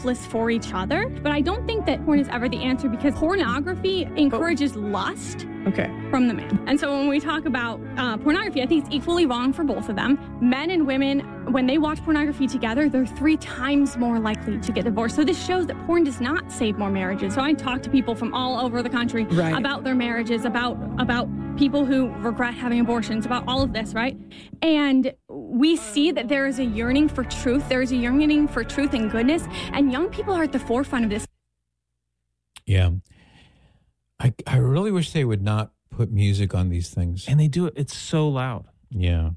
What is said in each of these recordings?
selfless for each other. But I don't think that porn is ever the answer, because pornography encourages lust from the man. And so when we talk about pornography, I think it's equally wrong for both of them. Men and women, when they watch pornography together, they're 3 times more likely to get divorced. So this shows that porn does not save more marriages. So I talk to people from all over the country about their marriages, about people who regret having abortions, about all of this, right? And we see that there is a yearning for truth. There is a yearning for truth and goodness. And young people are at the forefront of this. Yeah. I really wish they would not put music on these things. And they do it. It's so loud. Yeah.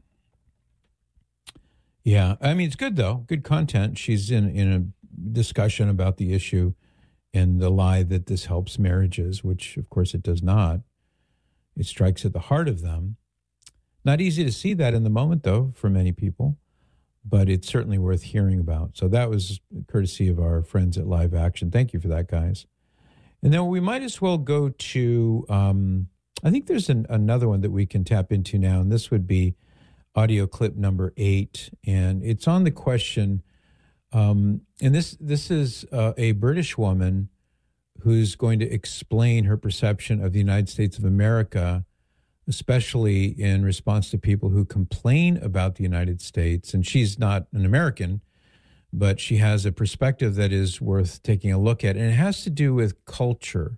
Yeah. I mean, it's good, though. Good content. She's in a discussion about the issue and the lie that this helps marriages, which, of course, it does not. It strikes at the heart of them. Not easy to see that in the moment, though, for many people, but it's certainly worth hearing about. So that was courtesy of our friends at Live Action. Thank you for that, guys. And then we might as well go to, I think there's another one that we can tap into now, and this would be audio clip number 8. And it's on the question, and this is a British woman who's going to explain her perception of the United States of America, especially in response to people who complain about the United States. And she's not an American, but she has a perspective that is worth taking a look at. And it has to do with culture.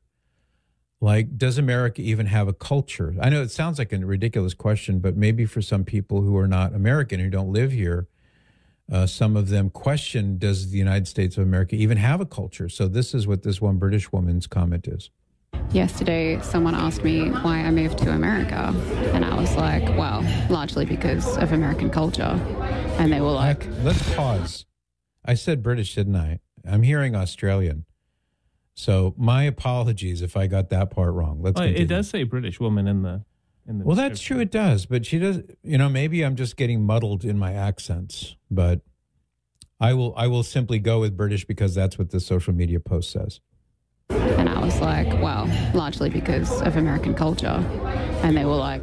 Like, does America even have a culture? I know it sounds like a ridiculous question, but maybe for some people who are not American, who don't live here, some of them question, does the United States of America even have a culture? So this is what this one British woman's comment is. Yesterday, someone asked me why I moved to America, and I was like, well, largely because of American culture. And they were like... Let's pause. I said British, didn't I? I'm hearing Australian. So my apologies if I got that part wrong. Let's continue. It does say British woman in the well, that's true, it does. But she does, maybe I'm just getting muddled in my accents. But I will simply go with British because that's what the social media post says. And I was like, well, largely because of American culture. And they were like,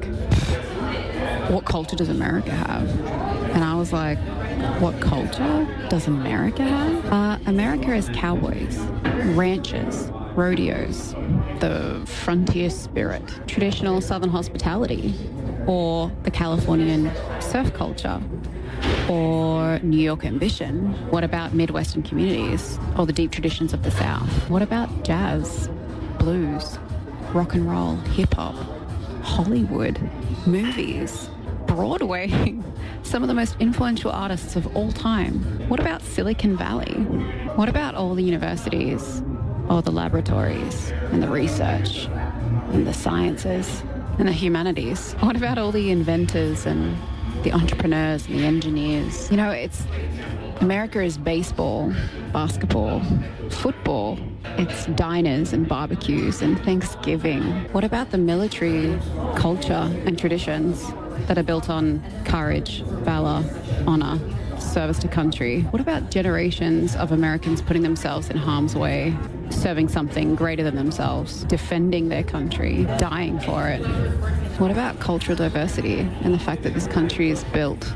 what culture does America have? And I was like, what culture does America have? America is cowboys, ranchers, rodeos, the frontier spirit, traditional Southern hospitality, or the Californian surf culture, or New York ambition. What about Midwestern communities or the deep traditions of the South? What about jazz, blues, rock and roll, hip hop, Hollywood, movies, Broadway, some of the most influential artists of all time? What about Silicon Valley? What about all the universities, all the laboratories and the research and the sciences and the humanities? What about all the inventors and the entrepreneurs and the engineers? America is baseball, basketball, football. It's diners and barbecues and Thanksgiving. What about the military culture and traditions that are built on courage, valor, honor, service to country? What about generations of Americans putting themselves in harm's way, serving something greater than themselves, defending their country, dying for it? What about cultural diversity and the fact that this country is built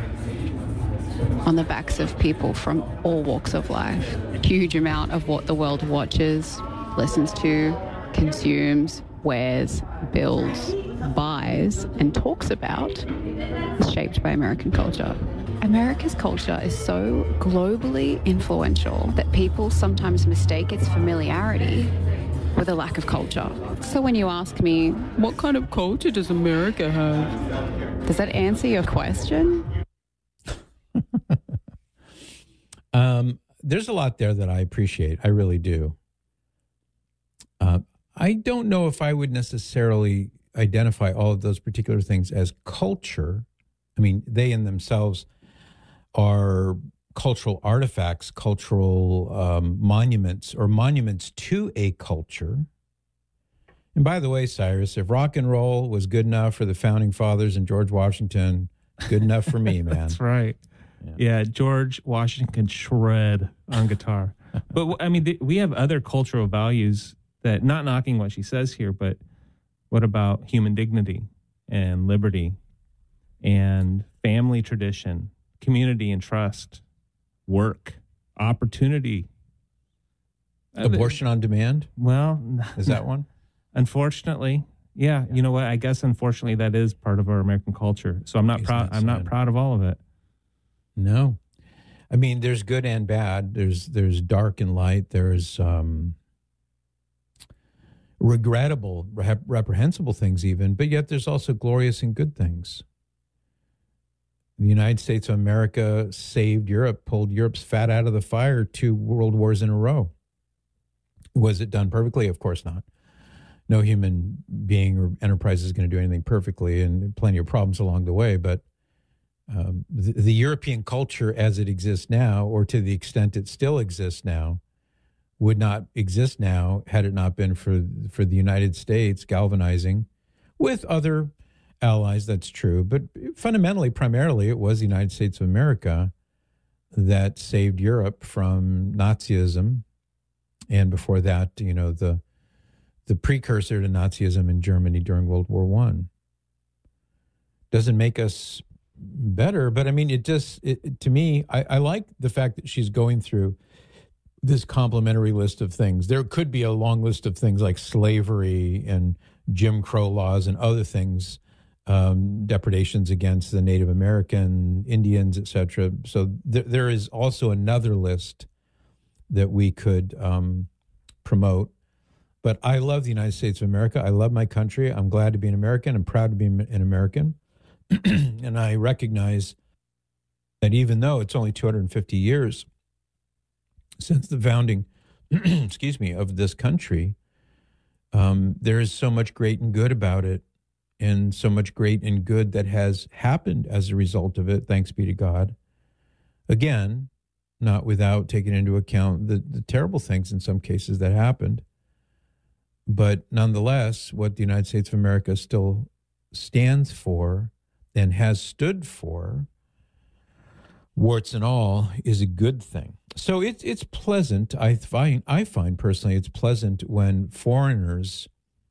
on the backs of people from all walks of life? A huge amount of what the world watches, listens to, consumes, wears, builds, buys, and talks about is shaped by American culture. America's culture is so globally influential that people sometimes mistake its familiarity with a lack of culture. So when you ask me, what kind of culture does America have? Does that answer your question? There's a lot there that I appreciate. I really do. I don't know if I would necessarily identify all of those particular things as culture. I mean, they in themselves are cultural artifacts, cultural monuments, or monuments to a culture. And by the way, Cyrus, if rock and roll was good enough for the founding fathers and George Washington, good enough for me, man. That's right. Yeah, George Washington can shred on guitar. But, I mean, we have other cultural values that, not knocking what she says here, but what about human dignity and liberty and family tradition, community and trust, work, opportunity, Abortion on demand? Well, is that one? Unfortunately, yeah. You know what? I guess unfortunately that is part of our American culture. So I'm not proud. I'm not proud of all of it. No, I mean there's good and bad. There's dark and light. There's regrettable, reprehensible things even, but yet there's also glorious and good things. The United States of America saved Europe, pulled Europe's fat out of the fire 2 world wars in a row. Was it done perfectly? Of course not. No human being or enterprise is going to do anything perfectly, and plenty of problems along the way. But the European culture as it exists now, or to the extent it still exists now, would not exist now had it not been for the United States galvanizing with other allies. That's true. But fundamentally, primarily, it was the United States of America that saved Europe from Nazism. And before that, you know, the precursor to Nazism in Germany during World War I. Doesn't make us better, but I mean, to me, I like the fact that she's going through this complimentary list of things. There could be a long list of things like slavery and Jim Crow laws and other things, depredations against the Native American, Indians, etc. So there is also another list that we could promote. But I love the United States of America. I love my country. I'm glad to be an American. I'm proud to be an American. And I recognize that even though it's only 250 years since the founding, of this country, there is so much great and good about it, and so much great and good that has happened as a result of it, thanks be to God. Again, not without taking into account the terrible things in some cases that happened. But nonetheless, what the United States of America still stands for and has stood for, warts and all, is a good thing. So it's pleasant. I find personally it's pleasant when foreigners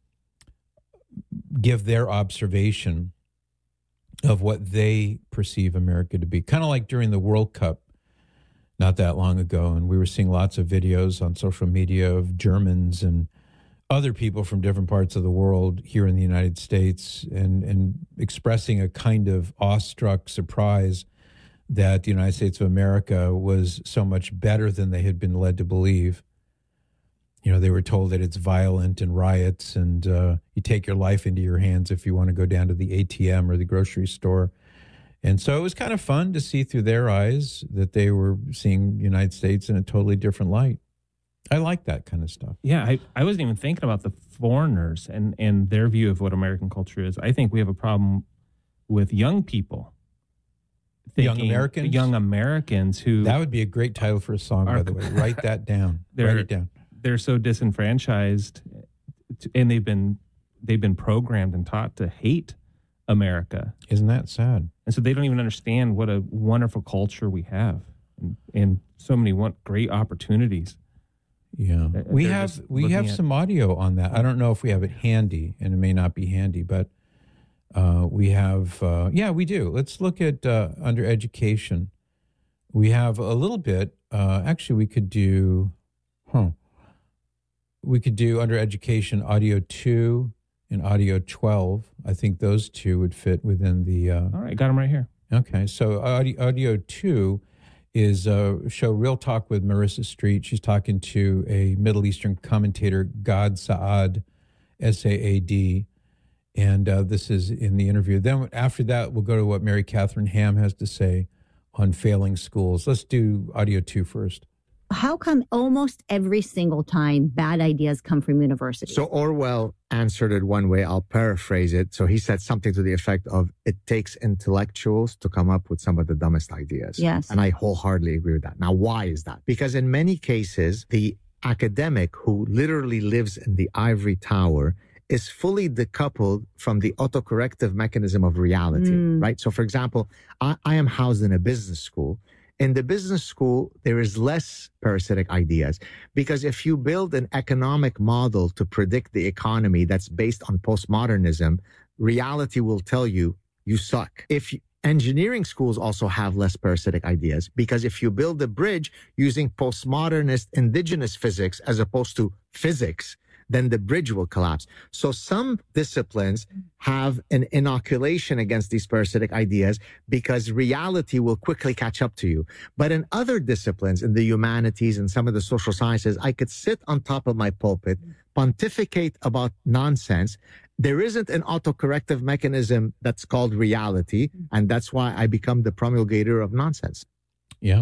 give their observation of what they perceive America to be. Kind of like during the World Cup not that long ago, and we were seeing lots of videos on social media of Germans and other people from different parts of the world here in the United States and expressing a kind of awestruck surprise that the United States of America was so much better than they had been led to believe. You know, they were told that it's violent and riots and you take your life into your hands if you want to go down to the ATM or the grocery store. And so it was kind of fun to see through their eyes that they were seeing the United States in a totally different light. I like that kind of stuff. Yeah, I wasn't even thinking about the foreigners and their view of what American culture is. I think we have a problem with young people. Young Americans? Young Americans who... That would be a great title for a song, by the way. Write that down. Write it down. They're so disenfranchised, and they've been programmed and taught to hate America. Isn't that sad? And so they don't even understand what a wonderful culture we have and so many great opportunities. Yeah, we have some audio on that. I don't know if we have it handy, and it may not be handy, but we have. We do. Let's look at under education. We have a little bit. Actually, we could do. We could do under education audio 2 and audio 12. I think those two would fit within the. All right, got them right here. Okay, so audio 2 is a show Real Talk with Marissa Street. She's talking to a Middle Eastern commentator, Gad Saad, S-A-A-D, and this is in the interview. Then after that, we'll go to what Mary Catherine Ham has to say on failing schools. Let's do audio 2 first. How come almost every single time bad ideas come from universities? So Orwell answered it one way. I'll paraphrase it. So he said something to the effect of, it takes intellectuals to come up with some of the dumbest ideas. Yes. And I wholeheartedly agree with that. Now, why is that? Because in many cases, the academic who literally lives in the ivory tower is fully decoupled from the autocorrective mechanism of reality, right? So for example, I am housed in a business school. In the business school, there is less parasitic ideas because if you build an economic model to predict the economy that's based on postmodernism, reality will tell you, you suck. Engineering schools also have less parasitic ideas because if you build a bridge using postmodernist indigenous physics as opposed to physics, then the bridge will collapse. So some disciplines have an inoculation against these parasitic ideas because reality will quickly catch up to you. But in other disciplines, in the humanities and some of the social sciences, I could sit on top of my pulpit, pontificate about nonsense. There isn't an autocorrective mechanism that's called reality, and that's why I become the promulgator of nonsense. Yeah.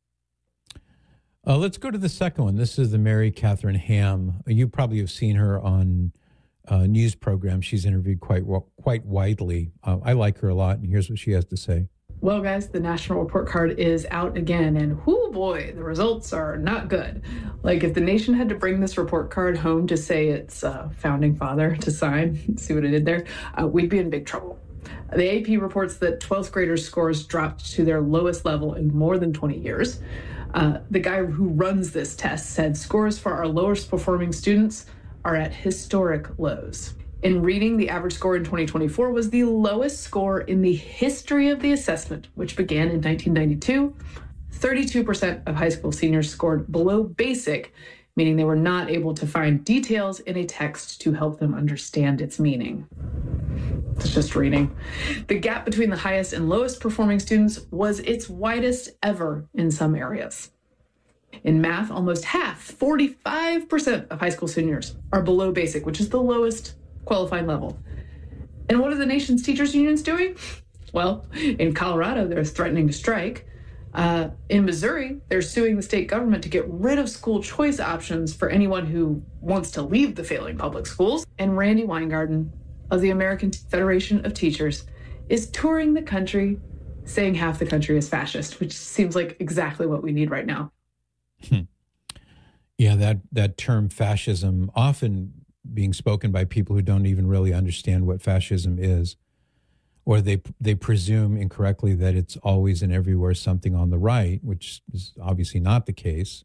Let's go to the second one. This is the Mary Catherine Ham. You probably have seen her on news programs. She's interviewed quite widely. I like her a lot, and here's what she has to say. Well, guys, the National Report Card is out again, and whoo boy, the results are not good. Like, if the nation had to bring this report card home to say its founding father to sign, see what I did there, we'd be in big trouble. The AP reports that 12th graders' scores dropped to their lowest level in more than 20 years. The guy who runs this test said scores for our lowest performing students are at historic lows. In reading, the average score in 2024 was the lowest score in the history of the assessment, which began in 1992. 32% of high school seniors scored below basic, meaning they were not able to find details in a text to help them understand its meaning. It's just reading. The gap between the highest and lowest performing students was its widest ever in some areas. In math, almost half, 45% of high school seniors are below basic, which is the lowest qualifying level. And what are the nation's teachers unions doing? Well, in Colorado, they're threatening to strike. In Missouri, they're suing the state government to get rid of school choice options for anyone who wants to leave the failing public schools. And Randy Weingarten of the American Federation of Teachers is touring the country saying half the country is fascist, which seems like exactly what we need right now. Yeah, that term fascism often being spoken by people who don't even really understand what fascism is, or they presume incorrectly that it's always and everywhere something on the right, which is obviously not the case.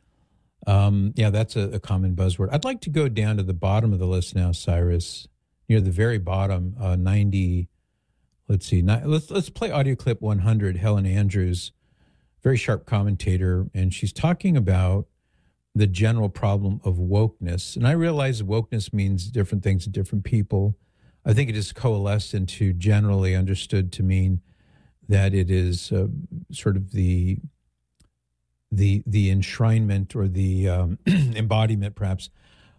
Yeah, that's a common buzzword. I'd like to go down to the bottom of the list now, Cyrus, near the very bottom, 90. Let's see. Let's play audio clip 100. Helen Andrews, very sharp commentator, and she's talking about the general problem of wokeness. And I realize wokeness means different things to different people. I think it is coalesced into generally understood to mean that it is sort of the enshrinement or the embodiment, perhaps,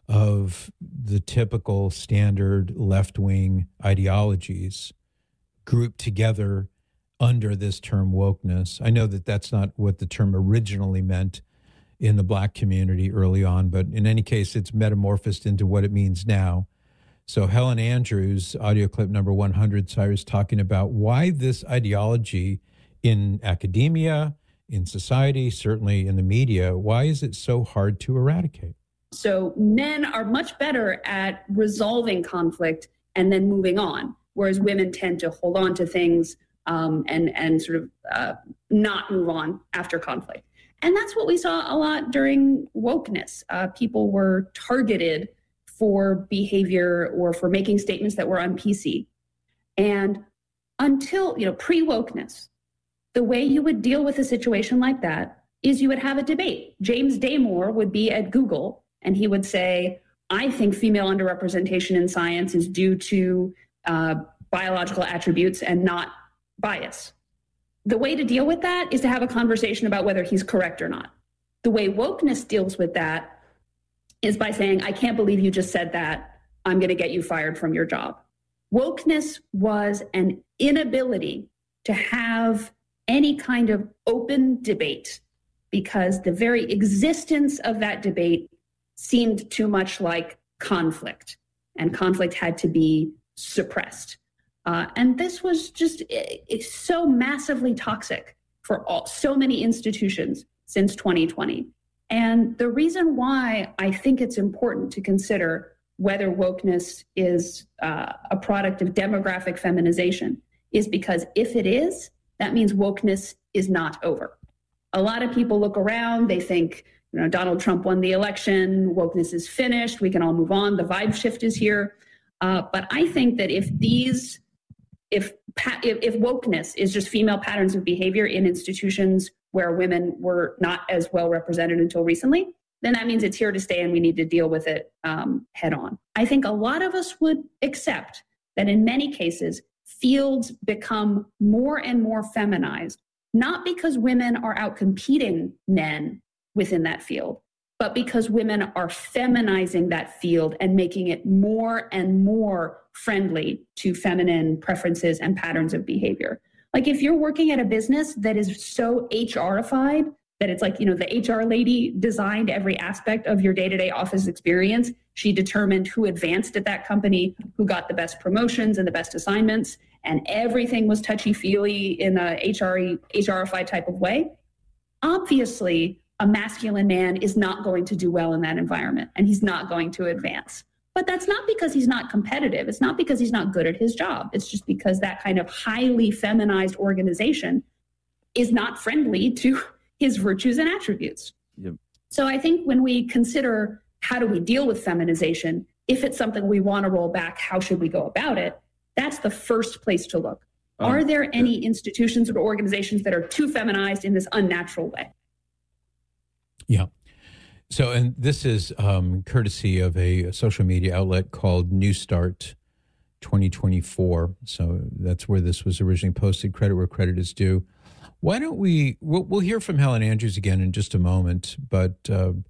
of the typical standard left-wing ideologies grouped together under this term wokeness. I know that that's not what the term originally meant in the Black community early on, but in any case, it's metamorphosed into what it means now. So Helen Andrews, audio clip number 100, Cyrus, talking about why this ideology in academia, in society, certainly in the media, why is it so hard to eradicate? So men are much better at resolving conflict and then moving on, whereas women tend to hold on to things and sort of not move on after conflict. And that's what we saw a lot during wokeness. People were targeted for behavior or for making statements that were un-PC. And until, pre-wokeness, the way you would deal with a situation like that is you would have a debate. James Damore would be at Google and he would say, I think female underrepresentation in science is due to biological attributes and not bias. The way to deal with that is to have a conversation about whether he's correct or not. The way wokeness deals with that is by saying, I can't believe you just said that. I'm going to get you fired from your job. Wokeness was an inability to have any kind of open debate because the very existence of that debate seemed too much like conflict, and conflict had to be suppressed. And this was just it's so massively toxic for so many institutions since 2020. And the reason why I think it's important to consider whether wokeness is a product of demographic feminization is because if it is, that means wokeness is not over. A lot of people look around, they think, Donald Trump won the election, wokeness is finished, we can all move on, the vibe shift is here. But I think that if if wokeness is just female patterns of behavior in institutions where women were not as well represented until recently, then that means it's here to stay and we need to deal with it head on. I think a lot of us would accept that in many cases, fields become more and more feminized, not because women are out competing men within that field, but because women are feminizing that field and making it more and more friendly to feminine preferences and patterns of behavior. Like if you're working at a business that is so HRified that it's like, the HR lady designed every aspect of your day-to-day office experience. She determined who advanced at that company, who got the best promotions and the best assignments, and everything was touchy-feely in a HRified type of way. Obviously, a masculine man is not going to do well in that environment, and he's not going to advance. But that's not because he's not competitive. It's not because he's not good at his job. It's just because that kind of highly feminized organization is not friendly to his virtues and attributes. Yep. So I think when we consider how do we deal with feminization, if it's something we want to roll back, how should we go about it? That's the first place to look. Are there any institutions or organizations that are too feminized in this unnatural way? Yeah. So, and this is courtesy of a social media outlet called New Start 2024. So that's where this was originally posted. Credit where credit is due. Why don't we'll hear from Helen Andrews again in just a moment, but to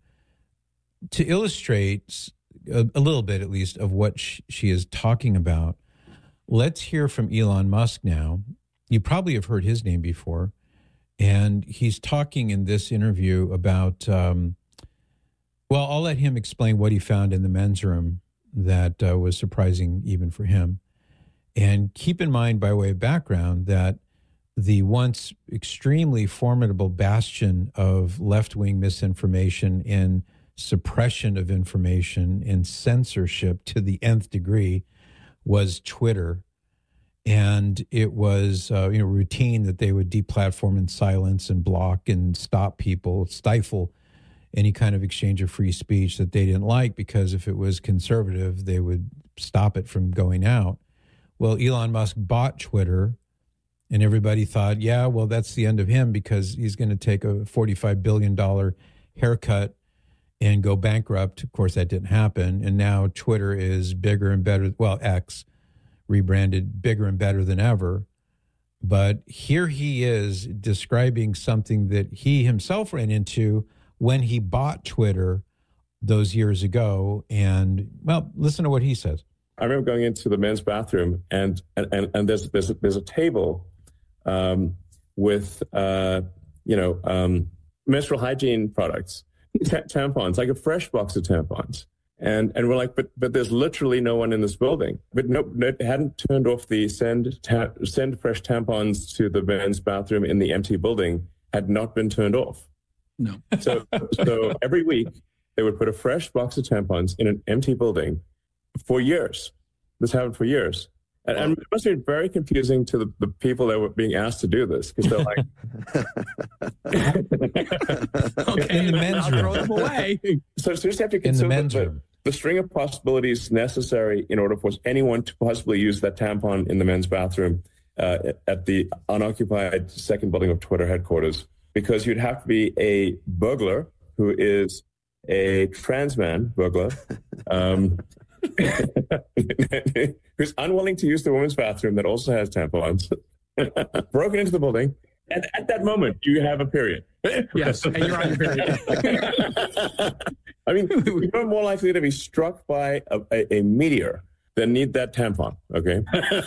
illustrate a little bit, at least, of what she is talking about, let's hear from Elon Musk now. You probably have heard his name before, and he's talking in this interview about, well, I'll let him explain what he found in the men's room that was surprising even for him. And keep in mind, by way of background, that the once extremely formidable bastion of left-wing misinformation and suppression of information and censorship to the nth degree was Twitter. And it was routine that they would deplatform and silence and block and stop people, stifle any kind of exchange of free speech that they didn't like, because if it was conservative, they would stop it from going out. Well, Elon Musk bought Twitter, and everybody thought, yeah, well, that's the end of him because he's going to take a $45 billion haircut and go bankrupt. Of course, that didn't happen. And now Twitter is bigger and better. Well, X, rebranded, bigger and better than ever. But here he is describing something that he himself ran into when he bought Twitter those years ago. And, well, listen to what he says. I remember going into the men's bathroom and there's a table with menstrual hygiene products, tampons, like a fresh box of tampons. And we're like, but there's literally no one in this building. But no, it hadn't turned off the send fresh tampons to the men's bathroom in the empty building had not been turned off. No. So every week they would put a fresh box of tampons in an empty building for years. This happened for years. And it must be very confusing to the people that were being asked to do this, because they're like, okay, in the men's room. Throw them away. So you just have to consider the string of possibilities necessary in order for anyone to possibly use that tampon in the men's bathroom at the unoccupied second building of Twitter headquarters, because you'd have to be a burglar who is a trans man burglar. Who's unwilling to use the women's bathroom that also has tampons, broken into the building, and at that moment you have a period. Yes, and you're on your period. I mean, you're more likely to be struck by a meteor than need that tampon, okay?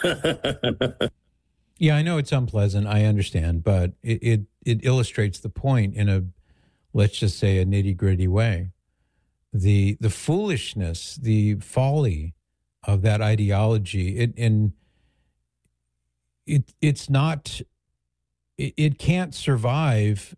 Yeah, I know it's unpleasant, I understand, but it illustrates the point in a, let's just say, a nitty-gritty way. The foolishness, the folly of that ideology, it can't survive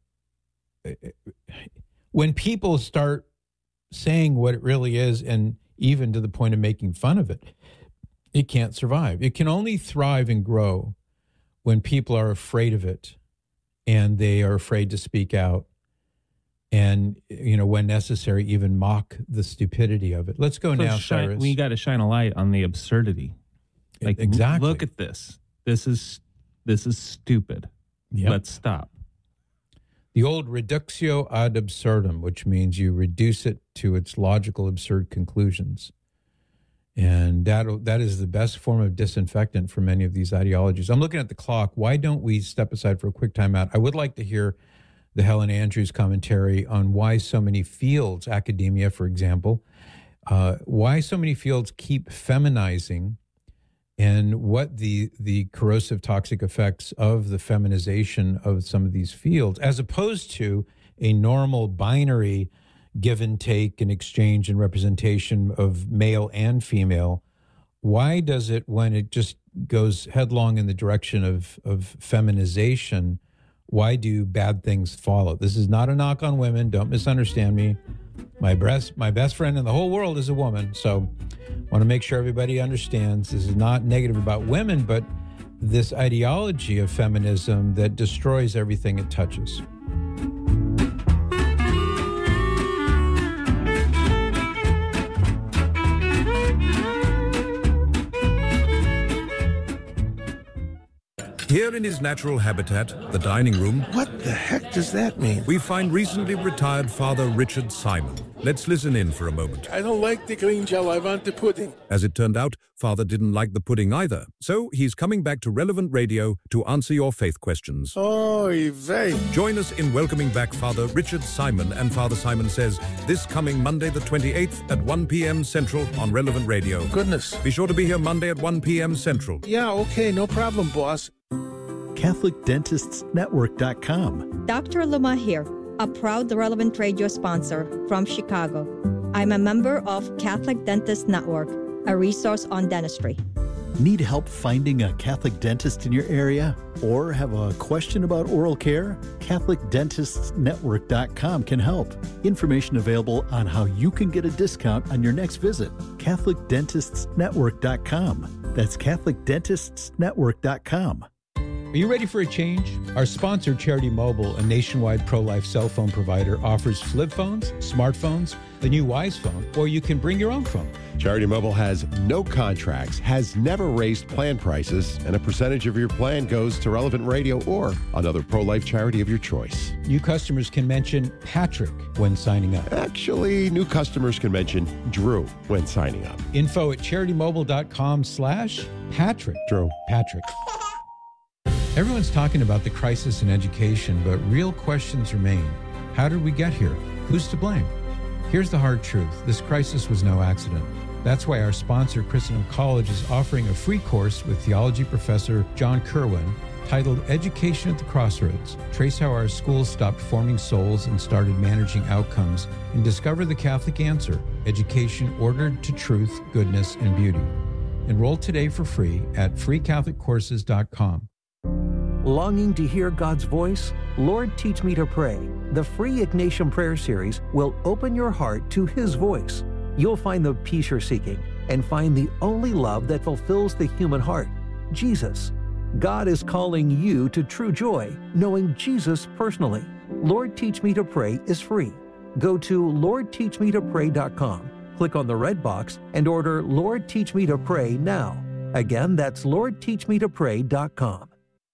when people start saying what it really is, and even to the point of making fun of it. It can't survive. It can only thrive and grow when people are afraid of it and they are afraid to speak out. And, when necessary, even mock the stupidity of it. Let's go now, Cyrus. We got to shine a light on the absurdity. Exactly. Look at this. this is stupid. Yep. Let's stop. The old reductio ad absurdum, which means you reduce it to its logical, absurd conclusions. And that is the best form of disinfectant for many of these ideologies. I'm looking at the clock. Why don't we step aside for a quick timeout? I would like to hear the Helen Andrews commentary on why so many fields, academia, for example, why so many fields keep feminizing and what the corrosive toxic effects of the feminization of some of these fields, as opposed to a normal binary give and take and exchange and representation of male and female. Why does it, when it just goes headlong in the direction of feminization, why do bad things follow? This is not a knock on women. Don't misunderstand me. My best friend in the whole world is a woman. So I want to make sure everybody understands this is not negative about women, but this ideology of feminism that destroys everything it touches. Here in his natural habitat, the dining room... What the heck does that mean? We find recently retired Father Richard Simon. Let's listen in for a moment. I don't like the green gel, I want the pudding. As it turned out, Father didn't like the pudding either. So he's coming back to Relevant Radio to answer your faith questions. Oy vey. Join us in welcoming back Father Richard Simon and Father Simon Says this coming Monday the 28th at 1 p.m. Central on Relevant Radio. Goodness. Be sure to be here Monday at 1 p.m. Central. Yeah, okay, no problem, boss. CatholicDentistsNetwork.com. Dr. Luma here, a proud Relevant Radio sponsor from Chicago. I'm a member of Catholic Dentist Network, a resource on dentistry. Need help finding a Catholic dentist in your area? Or have a question about oral care? CatholicDentistsNetwork.com can help. Information available on how you can get a discount on your next visit. CatholicDentistsNetwork.com. That's CatholicDentistsNetwork.com. Are you ready for a change? Our sponsor, Charity Mobile, a nationwide pro-life cell phone provider, offers flip phones, smartphones, the new Wise phone, or you can bring your own phone. Charity Mobile has no contracts, has never raised plan prices, and a percentage of your plan goes to Relevant Radio or another pro-life charity of your choice. New customers can mention Patrick when signing up. Actually, new customers can mention Drew when signing up. Info at CharityMobile.com/Patrick. Drew. Patrick. Everyone's talking about the crisis in education, but real questions remain. How did we get here? Who's to blame? Here's the hard truth. This crisis was no accident. That's why our sponsor, Christendom College, is offering a free course with theology professor John Kerwin titled Education at the Crossroads. Trace how our schools stopped forming souls and started managing outcomes, and discover the Catholic answer, education ordered to truth, goodness, and beauty. Enroll today for free at freecatholiccourses.com. Longing to hear God's voice? Lord, Teach Me to Pray. The free Ignatian Prayer Series will open your heart to His voice. You'll find the peace you're seeking and find the only love that fulfills the human heart, Jesus. God is calling you to true joy, knowing Jesus personally. Lord, Teach Me to Pray is free. Go to LordTeachMeToPray.com, click on the red box, and order Lord, Teach Me to Pray now. Again, that's LordTeachMeToPray.com.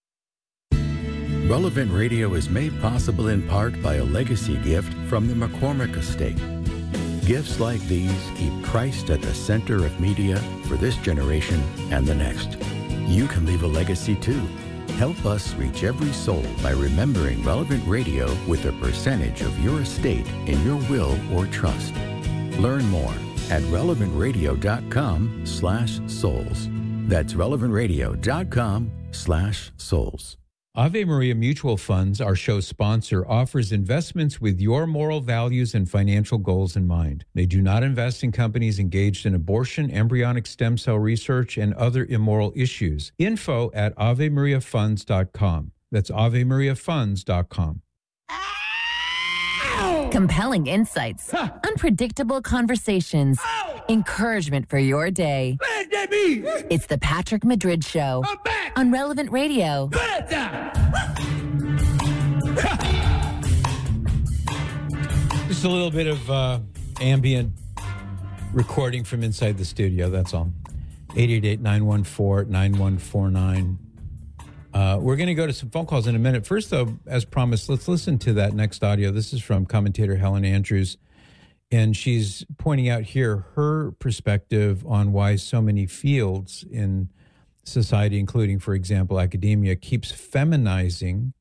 Relevant Radio is made possible in part by a legacy gift from the McCormick Estate. Gifts like these keep Christ at the center of media for this generation and the next. You can leave a legacy too. Help us reach every soul by remembering Relevant Radio with a percentage of your estate in your will or trust. Learn more at relevantradio.com/souls. That's relevantradio.com/souls. Ave Maria Mutual Funds, our show sponsor, offers investments with your moral values and financial goals in mind. They do not invest in companies engaged in abortion, embryonic stem cell research, and other immoral issues. Info at AveMariaFunds.com. That's AveMariaFunds.com. Compelling insights, unpredictable conversations, encouragement for your day. It's the Patrick Madrid Show on Relevant Radio. Just a little bit of ambient recording from inside the studio, that's all. 888-914-9149. We're going to go to some phone calls in a minute. First, though, as promised, let's listen to that next audio. This is from commentator Helen Andrews, and she's pointing out here her perspective on why so many fields in society, including, for example, academia, keeps feminizing,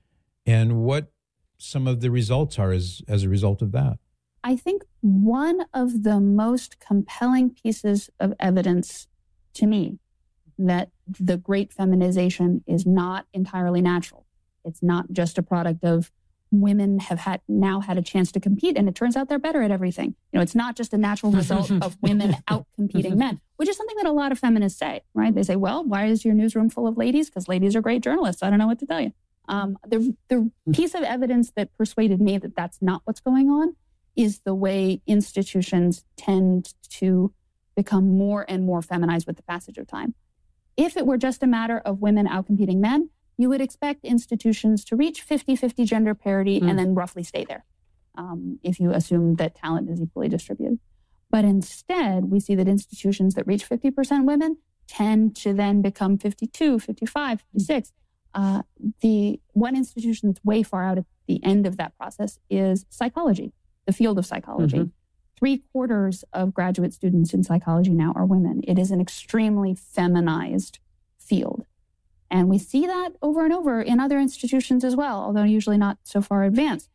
and what some of the results are as a result of that. I think one of the most compelling pieces of evidence to me that the great feminization is not entirely natural. It's not just a product of women have now had a chance to compete, and it turns out they're better at everything. It's not just a natural result of women out-competing men, which is something that a lot of feminists say, right? They say, well, why is your newsroom full of ladies? Because ladies are great journalists. I don't know what to tell you. The piece of evidence that persuaded me that that's not what's going on is the way institutions tend to become more and more feminized with the passage of time. If it were just a matter of women outcompeting men, you would expect institutions to reach 50-50 gender parity and then roughly stay there, if you assume that talent is equally distributed. But instead, we see that institutions that reach 50% women tend to then become 52, 55, 56. The one institution that's way far out at the end of that process is psychology, the field of psychology. 3/4 of graduate students in psychology now are women. It is an extremely feminized field. And we see that over and over in other institutions as well, although usually not so far advanced.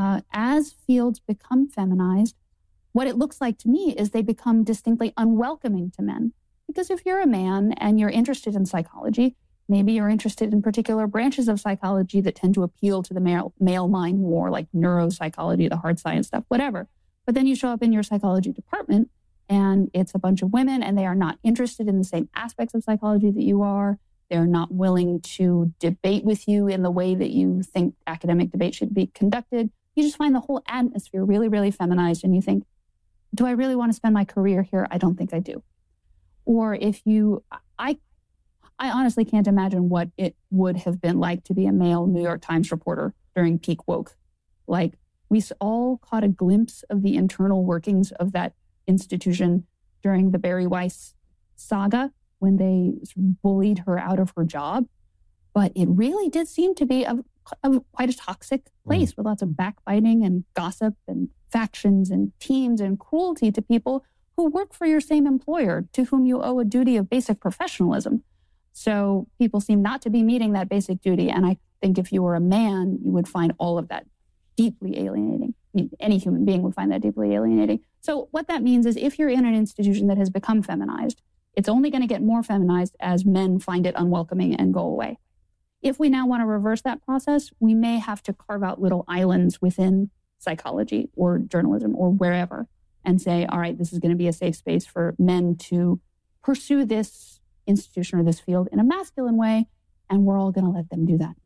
As fields become feminized, what it looks like to me is they become distinctly unwelcoming to men. Because if you're a man and you're interested in psychology, maybe you're interested in particular branches of psychology that tend to appeal to the male mind more, like neuropsychology, the hard science stuff, whatever. But then you show up in your psychology department and it's a bunch of women and they are not interested in the same aspects of psychology that you are. They're not willing to debate with you in the way that you think academic debate should be conducted. You just find the whole atmosphere really, really feminized and you think, do I really want to spend my career here? I don't think I do. Or if you, I honestly can't imagine what it would have been like to be a male New York Times reporter during peak woke. Like, we all caught a glimpse of the internal workings of that institution during the Bari Weiss saga when they sort of bullied her out of her job. But it really did seem to be quite a toxic place with lots of backbiting and gossip and factions and teams and cruelty to people who work for your same employer, to whom you owe a duty of basic professionalism. So people seem not to be meeting that basic duty. And I think if you were a man, you would find all of that deeply alienating. I mean, any human being would find that deeply alienating. So what that means is if you're in an institution that has become feminized, it's only going to get more feminized as men find it unwelcoming and go away. If we now want to reverse that process, we may have to carve out little islands within psychology or journalism or wherever and say, all right, this is going to be a safe space for men to pursue this institution or this field in a masculine way, and we're all going to let them do that.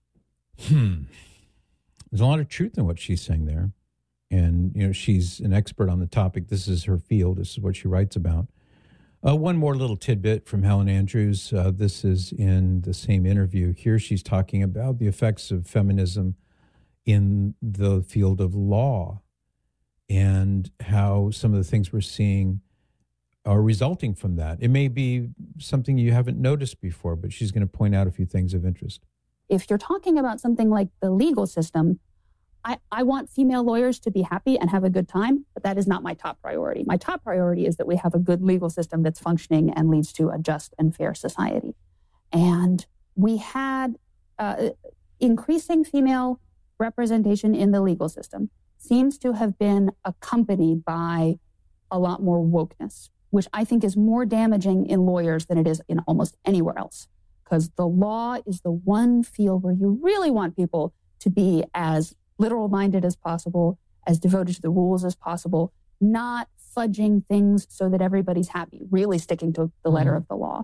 There's a lot of truth in what she's saying there. And, she's an expert on the topic. This is her field. This is what she writes about. One more little tidbit from Helen Andrews. This is in the same interview. Here she's talking about the effects of feminism in the field of law and how some of the things we're seeing are resulting from that. It may be something you haven't noticed before, but she's going to point out a few things of interest. If you're talking about something like the legal system, I want female lawyers to be happy and have a good time, but that is not my top priority. My top priority is that we have a good legal system that's functioning and leads to a just and fair society. And we had increasing female representation in the legal system seems to have been accompanied by a lot more wokeness, which I think is more damaging in lawyers than it is in almost anywhere else. Because the law is the one field where you really want people to be as literal-minded as possible, as devoted to the rules as possible, not fudging things so that everybody's happy, really sticking to the letter of the law.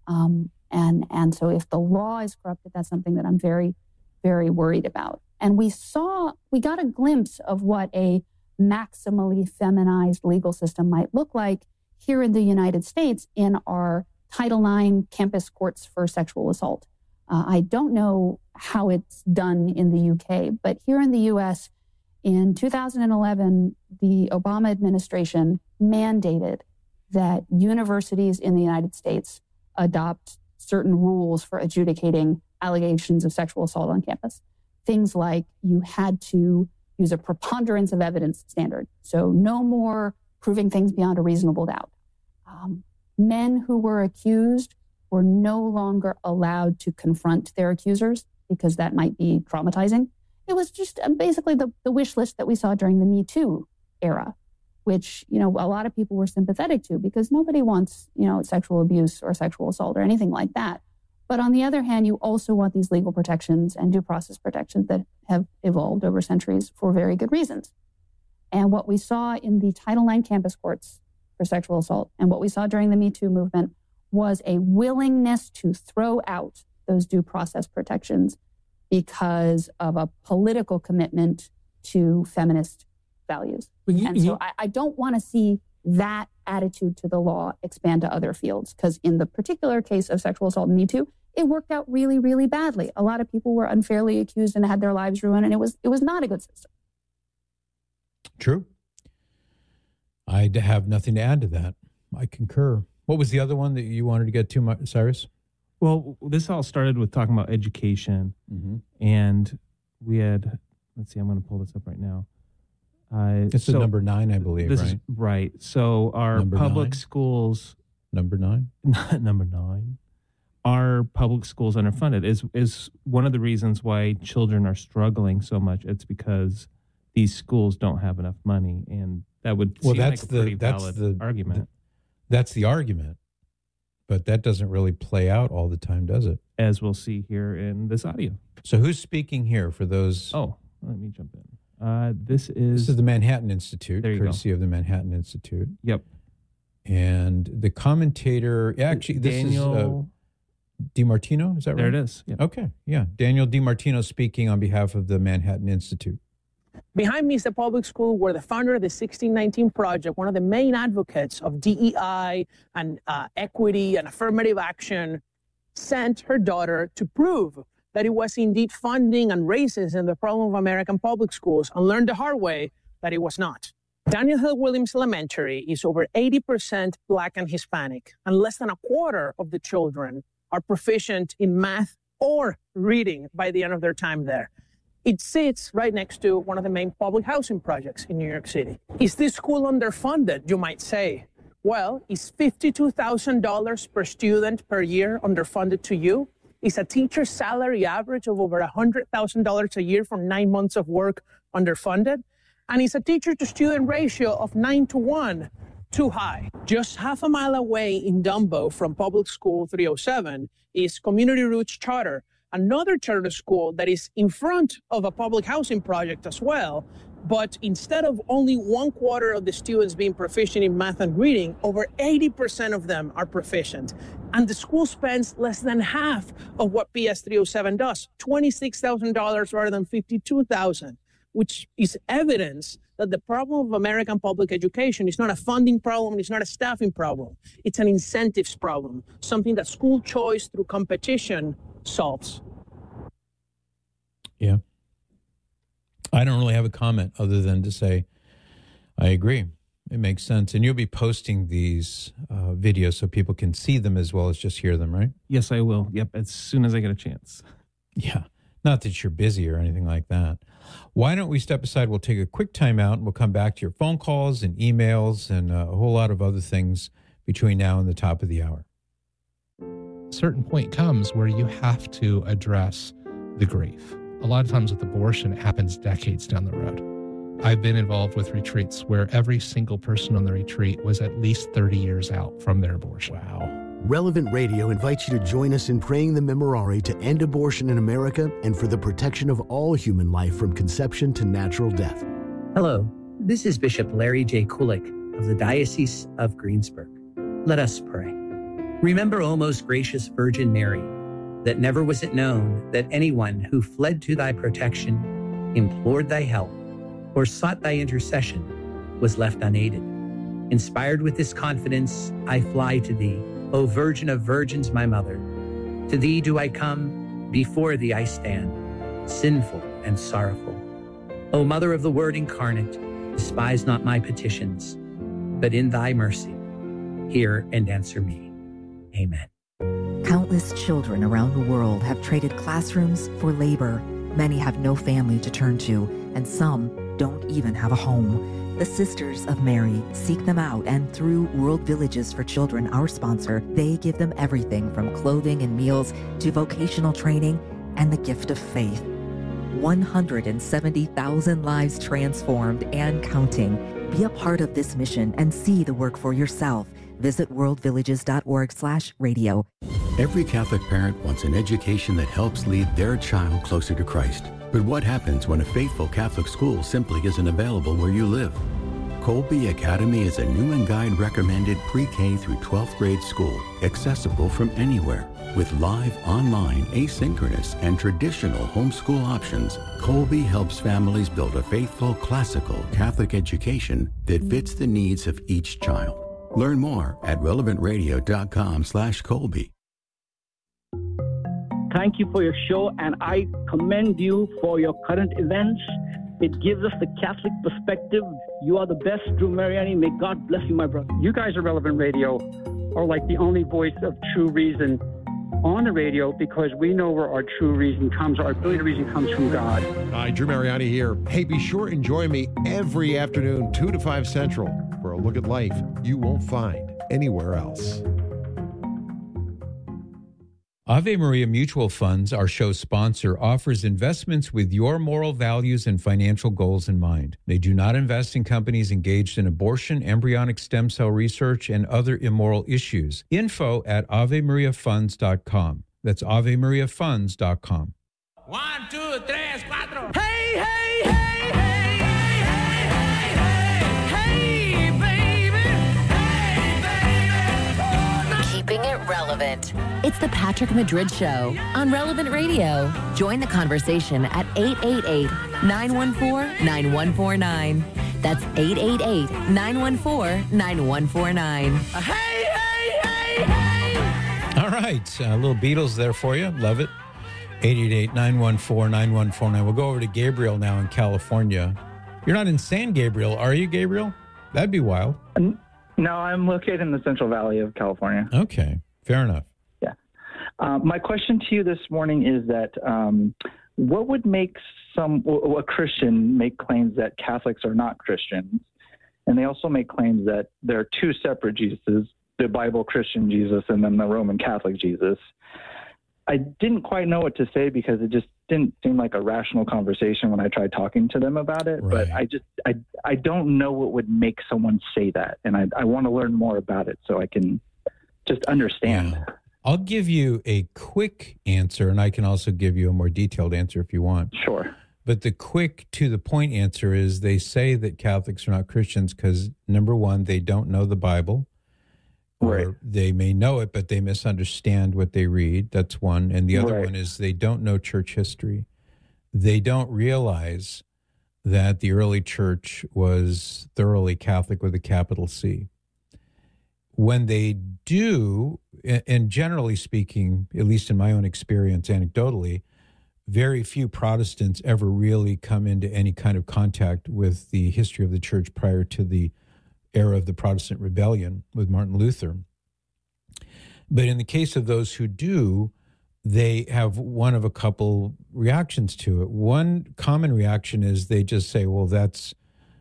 And so if the law is corrupted, that's something that I'm very, very worried about. And we got a glimpse of what a maximally feminized legal system might look like here in the United States in our Title IX campus courts for sexual assault. I don't know how it's done in the UK, but here in the US, in 2011, the Obama administration mandated that universities in the United States adopt certain rules for adjudicating allegations of sexual assault on campus. Things like you had to use a preponderance of evidence standard. So no more proving things beyond a reasonable doubt. Men who were accused were no longer allowed to confront their accusers because that might be traumatizing. It was just basically the wish list that we saw during the Me Too era, which, a lot of people were sympathetic to because nobody wants, sexual abuse or sexual assault or anything like that. But on the other hand, you also want these legal protections and due process protections that have evolved over centuries for very good reasons. And what we saw in the Title IX campus courts for sexual assault and what we saw during the Me Too movement was a willingness to throw out those due process protections because of a political commitment to feminist values. So I don't want to see that attitude to the law expand to other fields, because in the particular case of sexual assault and Me Too, it worked out really, really badly. A lot of people were unfairly accused and had their lives ruined, and it was not a good system. True. I have nothing to add to that. I concur. What was the other one that you wanted to get to, Cyrus? Well, this all started with talking about education, and we had, let's see, I'm going to pull this up right now. This is number 9, I believe, right? Right. So our Number public 9? schools... Number 9? Number 9. Our public schools underfunded is one of the reasons why children are struggling so much. It's because these schools don't have enough money, and that would seem like a pretty valid argument. That's the argument, but that doesn't really play out all the time, does it? As we'll see here in this audio. So who's speaking here for those? Oh, let me jump in. This is the Manhattan Institute, courtesy go. of the Manhattan Institute. Yep. And the commentator, actually, Daniel DiMartino, is that right? There it is. Yep. Okay, yeah. Daniel DiMartino speaking on behalf of the Manhattan Institute. Behind me is the public school where the founder of the 1619 Project, one of the main advocates of DEI and equity and affirmative action, sent her daughter to prove that it was indeed funding and racism the problem of American public schools, and learned the hard way that it was not. Daniel Hill Williams Elementary is over 80% Black and Hispanic, and less than a quarter of the children are proficient in math or reading by the end of their time there. It sits right next to one of the main public housing projects in New York City. Is this school underfunded, you might say? Well, is $52,000 per student per year underfunded to you? Is a teacher's salary average of over $100,000 a year for 9 months of work underfunded? And is a teacher-to-student ratio of 9-to-1 too high? Just half a mile away in Dumbo from Public School 307 is Community Roots Charter, another charter school that is in front of a public housing project as well. But instead of only 1/4 of the students being proficient in math and reading, over 80% of them are proficient. And the school spends less than half of what PS 307 does, $26,000 rather than $52,000, which is evidence that the problem of American public education is not a funding problem, it's not a staffing problem. It's an incentives problem, something that school choice through competition solves. Yeah. I don't really have a comment other than to say I agree. It makes sense. And you'll be posting these videos so people can see them as well as just hear them, right? Yes, I will. Yep, as soon as I get a chance. Yeah. Not that you're busy or anything like that. Why don't we step aside? We'll take a quick time out and we'll come back to your phone calls and emails and a whole lot of other things between now and the top of the hour. A certain point comes where you have to address the grief. A lot of times with abortion, it happens decades down the road. I've been involved with retreats where every single person on the retreat was at least 30 years out from their abortion. Wow. Relevant Radio invites you to join us in praying the Memorare to end abortion in America and for the protection of all human life from conception to natural death. Hello, this is Bishop Larry J. Kulik of the Diocese of Greensburg. Let us pray. Remember, O most gracious Virgin Mary, that never was it known that anyone who fled to thy protection, implored thy help, or sought thy intercession was left unaided. Inspired with this confidence, I fly to thee, O Virgin of Virgins, my mother. To thee do I come, before thee I stand, sinful and sorrowful. O Mother of the Word incarnate, despise not my petitions, but in thy mercy, hear and answer me. Amen. Countless children around the world have traded classrooms for labor. Many have no family to turn to, and some don't even have a home. The Sisters of Mary seek them out, and through World Villages for Children, our sponsor, they give them everything from clothing and meals to vocational training and the gift of faith. 170,000 lives transformed and counting. Be a part of this mission and see the work for yourself. Visit worldvillages.org/radio. Every Catholic parent wants an education that helps lead their child closer to Christ. But what happens when a faithful Catholic school simply isn't available where you live? Colby Academy is a Newman Guide recommended pre-K through 12th grade school, accessible from anywhere. With live, online, asynchronous, and traditional homeschool options, Colby helps families build a faithful, classical Catholic education that fits the needs of each child. Learn more at relevantradio.com/Colby. Thank you for your show, and I commend you for your current events. It gives us the Catholic perspective. You are the best, Drew Mariani. May God bless you, my brother. You guys at Relevant Radio are like the only voice of true reason on the radio, because we know where our true reason comes. Our ability to reason comes from God. Hi, Drew Mariani here. Hey, be sure and join me every afternoon, 2 to 5 Central, for a look at life you won't find anywhere else. Ave Maria Mutual Funds, our show sponsor, offers investments with your moral values and financial goals in mind. They do not invest in companies engaged in abortion, embryonic stem cell research, and other immoral issues. Info at AveMariaFunds.com. That's AveMariaFunds.com. 1, 2, 3, 4. Hey, hey, hey, hey, hey, hey, hey, hey, baby. Hey, baby. Keeping it relevant. It's the Patrick Madrid Show on Relevant Radio. Join the conversation at 888-914-9149. That's 888-914-9149. Hey, hey, hey, hey. All right. A little Beatles there for you. Love it. 888-914-9149. We'll go over to Gabriel now in California. You're not in San Gabriel, are you, Gabriel? That'd be wild. No, I'm located in the Central Valley of California. Okay. Fair enough. Yeah. My question to you this morning is that what would make a Christian make claims that Catholics are not Christians? And they also make claims that there are two separate Jesuses, the Bible Christian Jesus and then the Roman Catholic Jesus. I didn't quite know what to say because it just didn't seem like a rational conversation when I tried talking to them about it. Right. But I don't know what would make someone say that. And I want to learn more about it so I can just understand. Yeah. I'll give you a quick answer, and I can also give you a more detailed answer if you want. Sure. But the quick to the point answer is they say that Catholics are not Christians because, number one, they don't know the Bible. Or they may know it, but they misunderstand what they read. That's one. And the other one is they don't know church history. They don't realize that the early church was thoroughly Catholic with a capital C. When they do, and generally speaking, at least in my own experience anecdotally, very few Protestants ever really come into any kind of contact with the history of the church prior to the era of the Protestant rebellion with Martin Luther. But in the case of those who do, they have one of a couple reactions to it. One common reaction is they just say, well, that's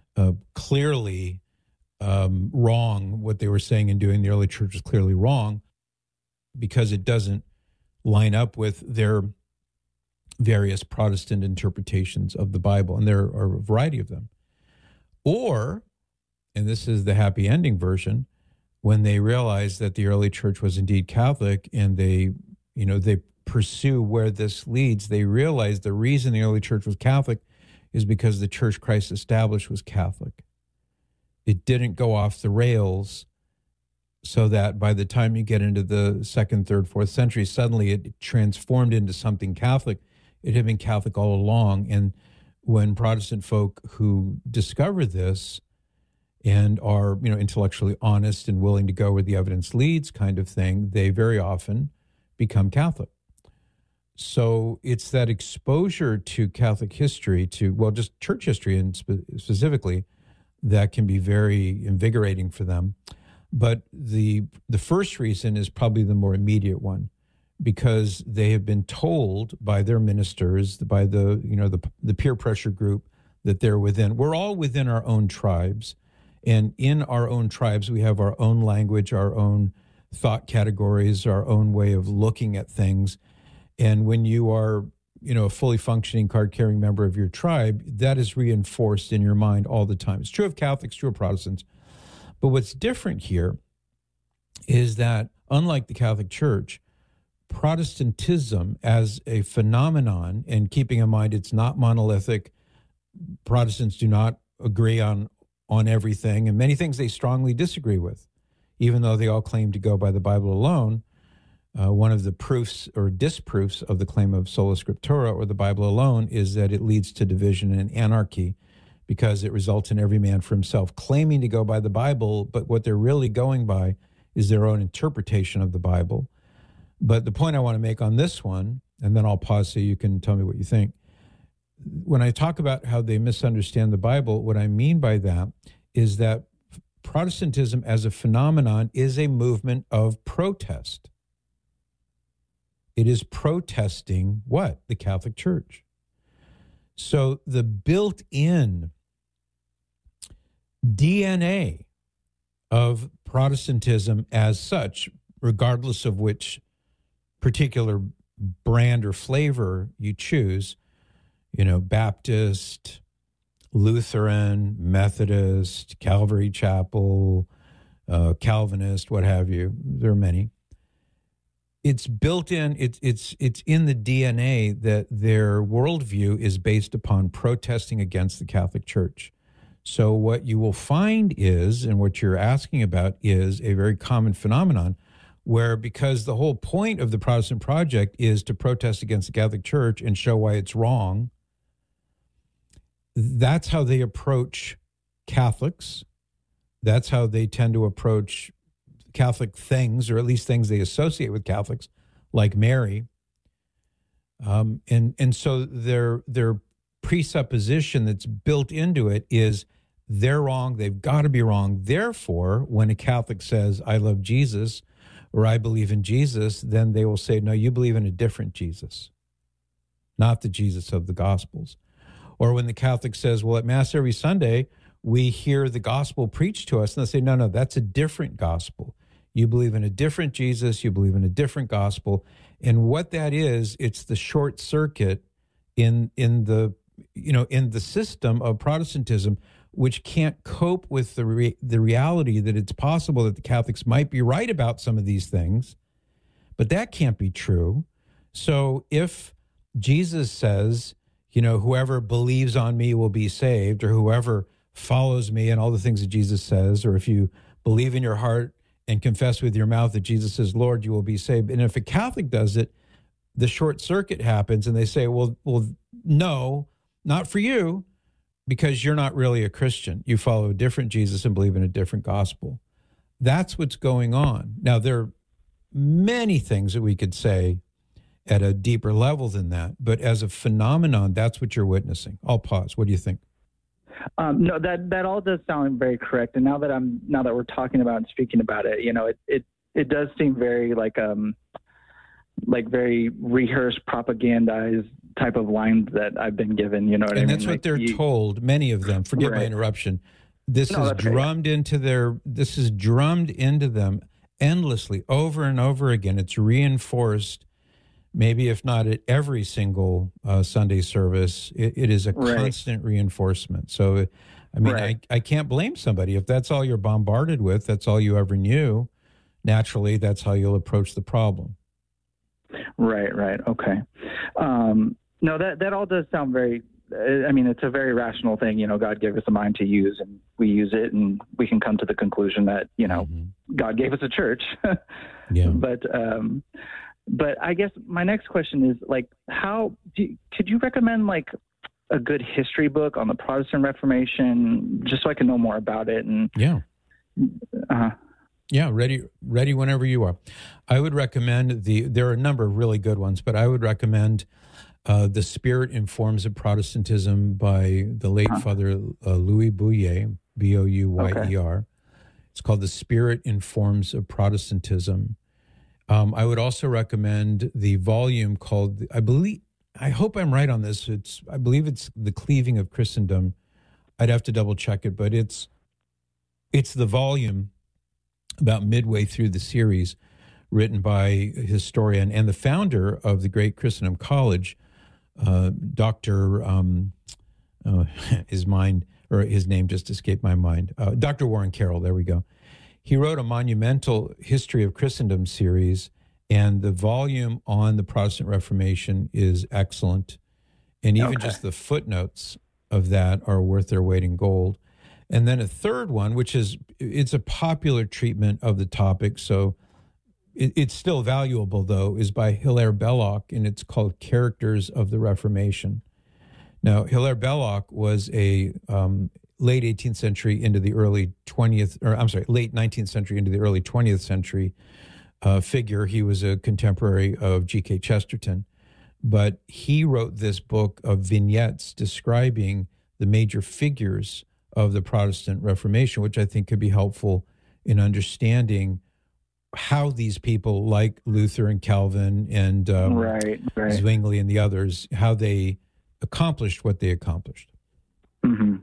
clearly wrong. What they were saying and doing in the early church is clearly wrong because it doesn't line up with their various Protestant interpretations of the Bible. And there are a variety of them. Or, and this is the happy ending version, when they realize that the early church was indeed Catholic and they pursue where this leads, they realize the reason the early church was Catholic is because the church Christ established was Catholic. It didn't go off the rails so that by the time you get into the 2nd, 3rd, 4th century, suddenly it transformed into something Catholic. It had been Catholic all along. And when Protestant folk who discover this and are, intellectually honest and willing to go where the evidence leads kind of thing, they very often become Catholic. So it's that exposure to Catholic history, just church history and specifically, that can be very invigorating for them. But the first reason is probably the more immediate one. because they have been told by their ministers, by the peer pressure group that they're within. We're all within our own tribes, and in our own tribes, we have our own language, our own thought categories, our own way of looking at things. And when you are, a fully functioning card-carrying member of your tribe, that is reinforced in your mind all the time. It's true of Catholics, true of Protestants. But what's different here is that, unlike the Catholic Church, Protestantism as a phenomenon, and keeping in mind it's not monolithic, Protestants do not agree on everything, and many things they strongly disagree with, even though they all claim to go by the Bible alone. One of the proofs or disproofs of the claim of sola scriptura, or the Bible alone, is that it leads to division and anarchy, because it results in every man for himself claiming to go by the Bible, but what they're really going by is their own interpretation of the Bible. But the point I want to make on this one, and then I'll pause so you can tell me what you think. When I talk about how they misunderstand the Bible, what I mean by that is that Protestantism as a phenomenon is a movement of protest. It is protesting what? The Catholic Church. So the built-in DNA of Protestantism as such, regardless of which particular brand or flavor you choose, Baptist, Lutheran, Methodist, Calvary Chapel, Calvinist, what have you. There are many. It's built in, it's in the DNA that their worldview is based upon protesting against the Catholic Church. So what you will find is, and what you're asking about, is a very common phenomenon where, because the whole point of the Protestant project is to protest against the Catholic Church and show why it's wrong, that's how they approach Catholics. That's how they tend to approach Catholic things, or at least things they associate with Catholics, like Mary. And so their presupposition that's built into it is they're wrong, they've got to be wrong. Therefore, when a Catholic says, I love Jesus, or I believe in Jesus, then they will say, no, you believe in a different Jesus, not the Jesus of the Gospels. Or when the Catholic says, well, at Mass every Sunday, we hear the gospel preached to us, and they say, no, that's a different gospel. You believe in a different Jesus, you believe in a different gospel. And what that is, it's the short circuit in the system of Protestantism, which can't cope with the reality that it's possible that the Catholics might be right about some of these things, but that can't be true. So if Jesus says, whoever believes on me will be saved, or whoever follows me, and all the things that Jesus says, or if you believe in your heart and confess with your mouth that Jesus is Lord, you will be saved. And if a Catholic does it, the short circuit happens, and they say, well, no, not for you, because you're not really a Christian. You follow a different Jesus and believe in a different gospel. That's what's going on. Now, there are many things that we could say at a deeper level than that, but as a phenomenon, that's what you're witnessing. I'll pause. What do you think? No, that all does sound very correct. And now that we're talking about and speaking about it, it does seem very like very rehearsed, propagandized type of lines that I've been given. You know what I mean? And that's what they're told. Many of them. Forgive my interruption. This is drummed into them endlessly, over and over again. It's reinforced. Maybe if not at every single Sunday service, it is a constant reinforcement. So, I mean, I can't blame somebody. If that's all you're bombarded with, that's all you ever knew, naturally, that's how you'll approach the problem. Right. Okay. No, that all does sound very, it's a very rational thing. God gave us a mind to use, and we use it, and we can come to the conclusion that, God gave us a church. Yeah. But I guess my next question is, could you recommend a good history book on the Protestant Reformation, just so I can know more about it? And yeah, ready whenever you are. I would recommend there are a number of really good ones, but I would recommend The Spirit in Forms of Protestantism by the late Father Louis Bouyer, Bouyer. It's called The Spirit in Forms of Protestantism. I would also recommend the volume called, I hope I'm right on this. I believe it's The Cleaving of Christendom. I'd have to double check it, but it's the volume about midway through the series, written by a historian and the founder of the great Christendom College, Dr. His name just escaped my mind. Dr. Warren Carroll, there we go. He wrote a monumental History of Christendom series, and the volume on the Protestant Reformation is excellent. And even just the footnotes of that are worth their weight in gold. And then a third one, it's a popular treatment of the topic, so it's still valuable, though, is by Hilaire Belloc, and it's called Characters of the Reformation. Now, Hilaire Belloc was a late 18th century into the early 20th, late 19th century into the early 20th century figure. He was a contemporary of G.K. Chesterton, but he wrote this book of vignettes describing the major figures of the Protestant Reformation, which I think could be helpful in understanding how these people like Luther and Calvin and Zwingli and the others, how they accomplished what they accomplished. Mm-hmm.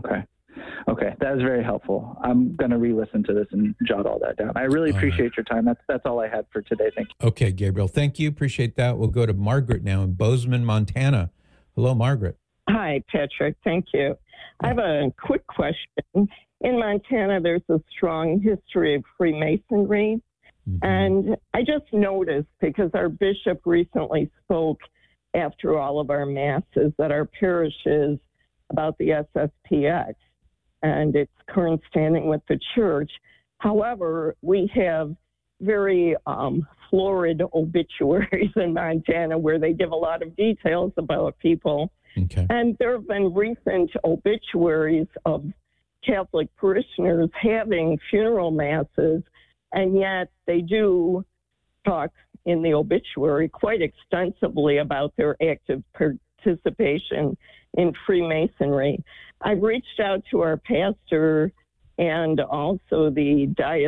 Okay, that was very helpful. I'm going to re-listen to this and jot all that down. I really appreciate your time. That's all I had for today. Thank you. Okay, Gabriel, thank you. Appreciate that. We'll go to Margaret now in Bozeman, Montana. Hello, Margaret. Hi, Patrick. Thank you. I have a quick question. In Montana, there's a strong history of Freemasonry. Mm-hmm. And I just noticed, because our bishop recently spoke after all of our masses at our parishes about the SSPX and its current standing with the church. However, we have very florid obituaries in Montana where they give a lot of details about people. Okay. And there have been recent obituaries of Catholic parishioners having funeral masses, and yet they do talk in the obituary quite extensively about their active participation in Freemasonry. I've reached out to our pastor and also the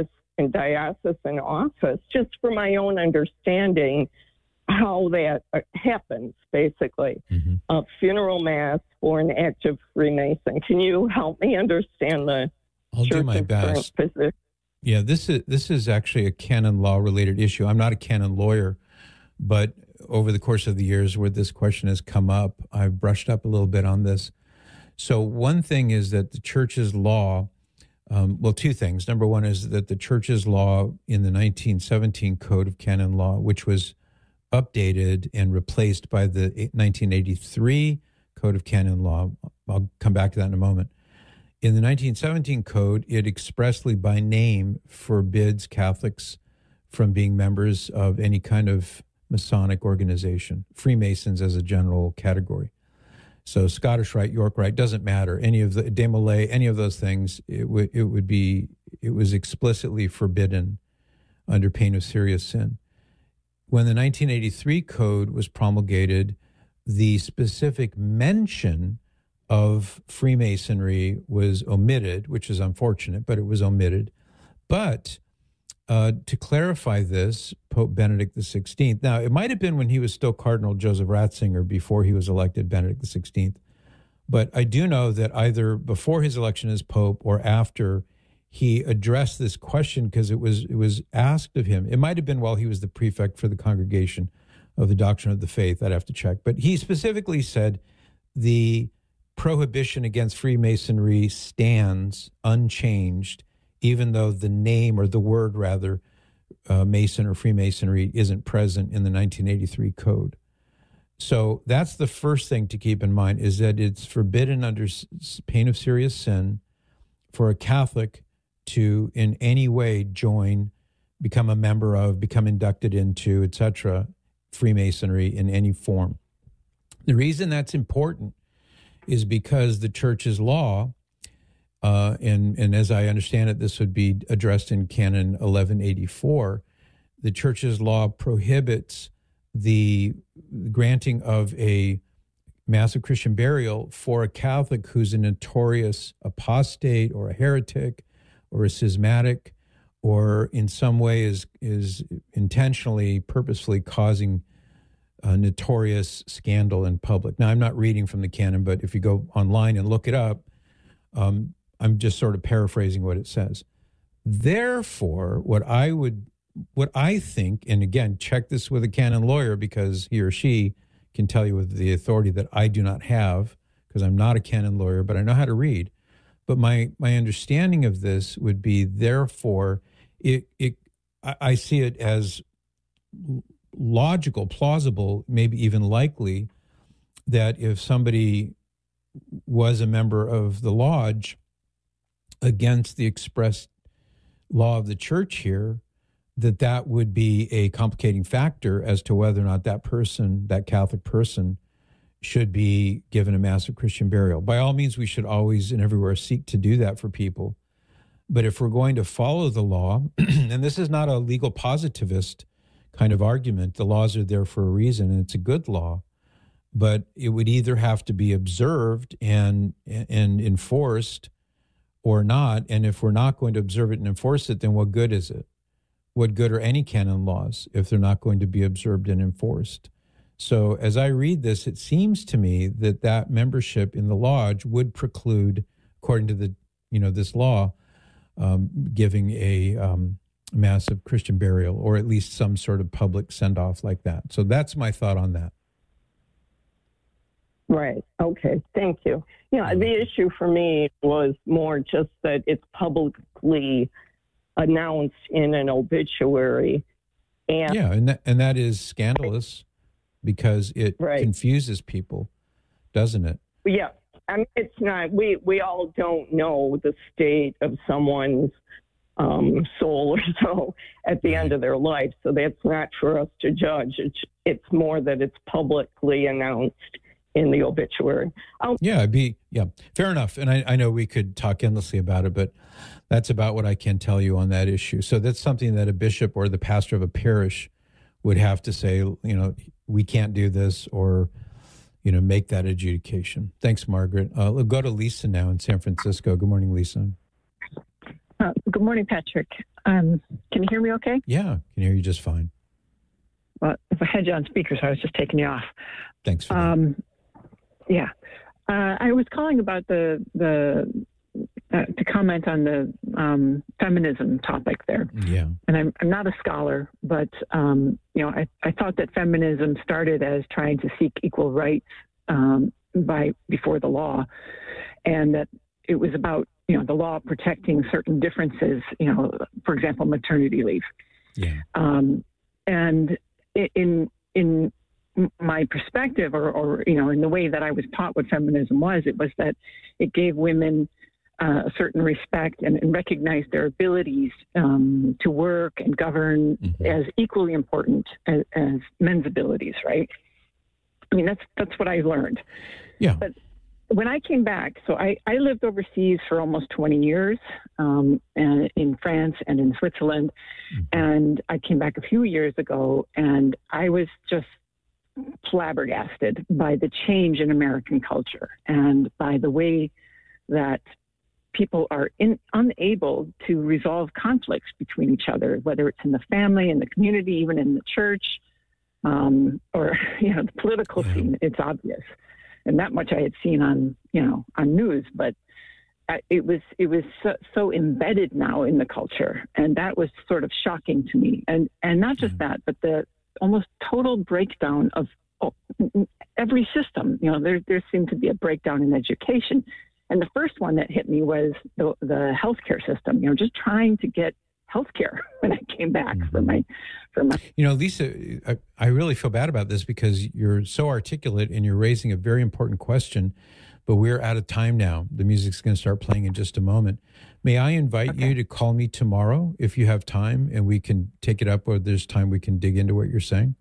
diocesan office just for my own understanding how that happens, basically. Mm-hmm. A funeral mass for an active Freemason. Can you help me understand the I'll do my best. Yeah, this is actually a canon law related issue. I'm not a canon lawyer, but over the course of the years where this question has come up, I've brushed up a little bit on this. So one thing is that the church's law, two things. Number one is that the church's law in the 1917 Code of Canon Law, which was updated and replaced by the 1983 Code of Canon Law. I'll come back to that in a moment. In the 1917 Code, it expressly by name forbids Catholics from being members of any kind of Masonic organization, Freemasons as a general category. So Scottish Rite, York Rite, doesn't matter. Any of the De Molay, any of those things, it was explicitly forbidden under pain of serious sin. When the 1983 Code was promulgated, the specific mention of Freemasonry was omitted, which is unfortunate, but it was omitted. But to clarify this, Pope Benedict XVI, now it might have been when he was still Cardinal Joseph Ratzinger before he was elected Benedict XVI, but I do know that either before his election as Pope or after, he addressed this question because it was asked of him. It might have been while he was the prefect for the Congregation of the Doctrine of the Faith. I'd have to check. But he specifically said the prohibition against Freemasonry stands unchanged, even though the name or the word rather, Mason or Freemasonry isn't present in the 1983 Code. So that's the first thing to keep in mind, is that it's forbidden under pain of serious sin for a Catholic to in any way join, become a member of, become inducted into, etc., Freemasonry in any form. The reason that's important is because the church's law, and as I understand it, this would be addressed in Canon 1184, the church's law prohibits the granting of a Mass of Christian burial for a Catholic who's a notorious apostate or a heretic or a schismatic or in some way is intentionally, purposefully causing a notorious scandal in public. Now, I'm not reading from the canon, but if you go online and look it up, I'm just sort of paraphrasing what it says. Therefore, what I think, and again, check this with a canon lawyer because he or she can tell you with the authority that I do not have, because I'm not a canon lawyer, but I know how to read. But my understanding of this would be, therefore, I see it as logical, plausible, maybe even likely, that if somebody was a member of the lodge against the expressed law of the church here, that would be a complicating factor as to whether or not that person, that Catholic person, should be given a massive Christian burial. By all means, we should always and everywhere seek to do that for people. But if we're going to follow the law, and this is not a legal positivist kind of argument, the laws are there for a reason, and it's a good law, but it would either have to be observed and enforced or not. And if we're not going to observe it and enforce it, then what good is it? What good are any canon laws if they're not going to be observed and enforced? So as I read this, it seems to me that membership in the lodge would preclude, according to the this law, giving a massive Christian burial, or at least some sort of public send-off like that. So that's my thought on that. Right. Okay. Thank you. The issue for me was more just that it's publicly announced in an obituary. And that is scandalous because it confuses people, doesn't it? Yeah. I mean, it's not, we all don't know the state of someone's soul or so at the end of their life. So that's not for us to judge. It's more that it's publicly announced in the obituary. Fair enough. And I know we could talk endlessly about it, but that's about what I can tell you on that issue. So that's something that a bishop or the pastor of a parish would have to say, we can't do this, or, make that adjudication. Thanks, Margaret. We'll go to Lisa now in San Francisco. Good morning, Lisa. Good morning, Patrick. Can you hear me okay? Yeah, I can hear you just fine. Well, if I had you on speaker, so I was just taking you off. Thanks for that. I was calling about to comment on the feminism topic there. Yeah. And I'm not a scholar, but I thought that feminism started as trying to seek equal rights before the law, and that it was about the law protecting certain differences. For example, maternity leave. Yeah. And in my perspective, or in the way that I was taught what feminism was, it was that it gave women a certain respect and recognized their abilities to work and govern as equally important as men's abilities, right? I mean, that's what I learned. Yeah. But when I came back, so I lived overseas for almost 20 years and in France and in Switzerland, and I came back a few years ago, and I was just flabbergasted by the change in American culture and by the way that people are unable to resolve conflicts between each other, whether it's in the family, in the community, even in the church, or the political scene. It's obvious, and that much I had seen on news, but it was so embedded now in the culture, and that was sort of shocking to me. And not just that, but the almost total breakdown of every system. There seemed to be a breakdown in education. And the first one that hit me was the healthcare system, just trying to get healthcare when I came back for my. Lisa, I really feel bad about this because you're so articulate and you're raising a very important question, but we're out of time now. The music's going to start playing in just a moment. May I invite you to call me tomorrow if you have time, and we can take it up, or there's time we can dig into what you're saying?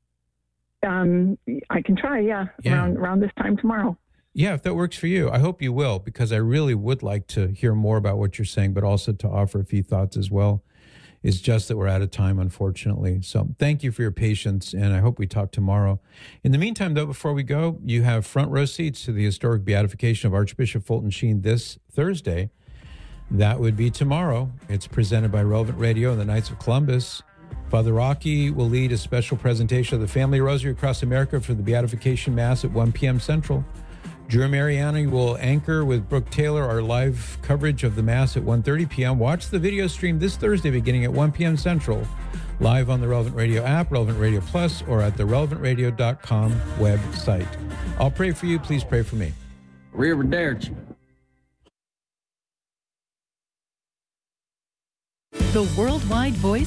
I can try, around this time tomorrow. Yeah, if that works for you. I hope you will, because I really would like to hear more about what you're saying, but also to offer a few thoughts as well. It's just that we're out of time, unfortunately. So thank you for your patience, and I hope we talk tomorrow. In the meantime, though, before we go, you have front row seats to the historic beatification of Archbishop Fulton Sheen this Thursday. That would be tomorrow. It's presented by Relevant Radio and the Knights of Columbus. Father Rocky will lead a special presentation of the Family Rosary across America for the Beatification Mass at 1 p.m. Central. Drew Mariani will anchor with Brooke Taylor our live coverage of the Mass at 1:30 p.m. Watch the video stream this Thursday beginning at 1 p.m. Central, live on the Relevant Radio app, Relevant Radio Plus, or at the relevantradio.com website. I'll pray for you. Please pray for me. Arrivederci. The worldwide voice